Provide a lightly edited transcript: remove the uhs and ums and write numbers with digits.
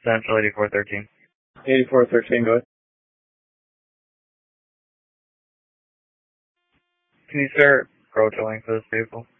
Central 8413. 8413, go ahead. Can you start approach link for this vehicle?